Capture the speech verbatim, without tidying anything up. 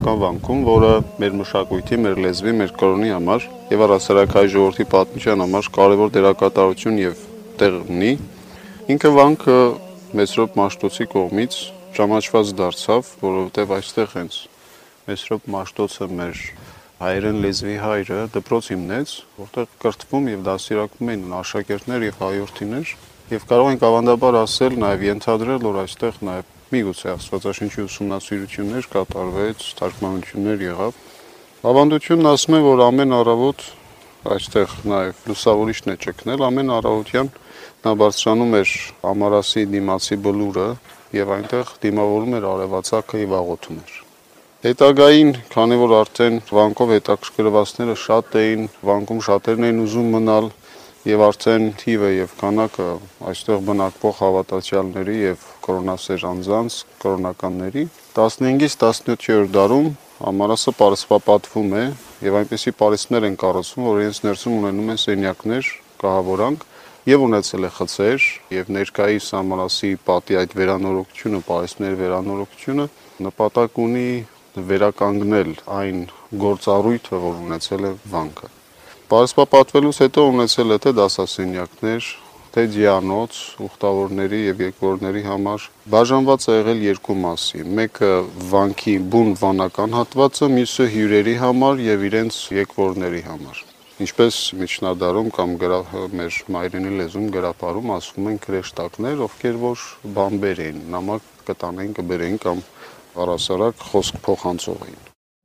պատմական վանքում, որը մեր մշակույթի, մեր լեզվի, մեր կրոնի համար եւ առասարակ հայ ժողովրդի պատմության համար կարևոր դերակատարություն եւ տեղ ունի։ Ինքը վանքը Մեսրոպ Մաշտոցի կողմից ճանաչված դարձավ, որովհետեւ այստեղ հենց Մեսրոպ Մաշտոցը մեր հայերեն լեզվի հայրը դպրոց հիմնեց, որտեղ կրթվում եւ դասիրակվում էին աշակերտներ եւ հայրենիներ, եւ կարող ենք ավանդաբար ասել, նաեւ ենթադրել, որ այստեղ նաեւ միգուցե աստվածաշնչի ուսումնասիրություններ կատարվեց, թարգմանություններ եղավ։ Ավանդությունն ասում է, որ ամեն առավոտ այստեղ նաեւ լուսավորիչն է ճգնել, ամեն առավոտյան նա բարձրանում էր ամարասի դիմացի բլուրը եւ այնտեղ դիմավորում էր արևածագը եւ աղոթում էր։ Հետագային, քանի որ արդեն վանքով հետաքրքրվածները շատ էին, վանքում շատերն էին ուզում մնալ եւ արդեն թիվը եւ քանակը այստեղ բնակվող հավատացյալների եւ կրոնասեր անձանց, կրոնականների տասնհինգից տասնյոթերորդ դարում ամարասը պարսպապատվում է եւ այնպիսի պարիսպներ են կառուցվում, որ իրենց ներսում ունենում են սենյակներ, կահավորանք եւ ունեցել է խցեր եւ ներկայիս ամարասի պատի այդ վերանորոգությունը, պարիսպների վերանորոգությունը նպատակ ունի վերականգնել այն գործառույթը, որ ունեցել է վանքը։ Պարսպապատվելուց հետո ունեցել է թե դասասենյակներ, թե ձիանոց, ուխտավորների եւ եկվորների համար բաժանված է եղել երկու մասի։ Մեկը վանքի բուն վանական հատվածը, մյուսը հյուրերի համար եւ իրենց եկվորների համար։ Ինչպես միջնադարում կամ մեր մայրենի լեզվում գրապարում ասում են քրեշտակներ, ովքեր որ բամբեր էին, նամակ կտանեն, կբերեն կամ առասարակ խոսք փոխանցող էին։